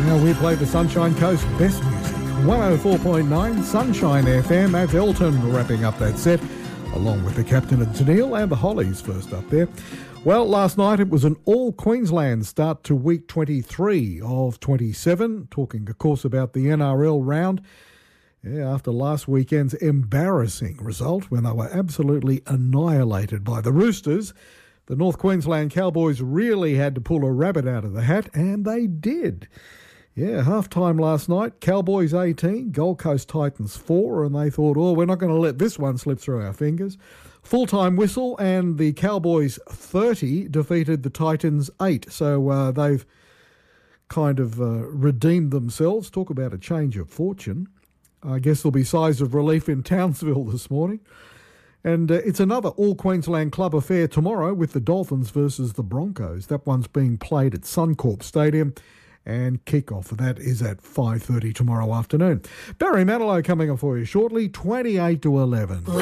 Now we play the Sunshine Coast best music. 104.9 Sunshine FM. That's Elton wrapping up that set, along with the Captain and Tennille and the Hollies first up there. Well, last night it was an all-Queensland start to week 23 of 27. Talking, of course, about the NRL round. Yeah, after last weekend's embarrassing result when they were absolutely annihilated by the Roosters, the North Queensland Cowboys really had to pull a rabbit out of the hat, and they did. Yeah, half-time last night, Cowboys 18, Gold Coast Titans 4, and they thought, oh, we're not going to let this one slip through our fingers. Full-time whistle, and the Cowboys 30 defeated the Titans 8, so they've kind of redeemed themselves. Talk about a change of fortune. I guess there'll be sighs of relief in Townsville this morning. And it's another all-Queensland club affair tomorrow with the Dolphins versus the Broncos. That one's being played at Suncorp Stadium, and kick-off for that is at 5:30 tomorrow afternoon. Barry Manilow coming up for you shortly, 28 to 11.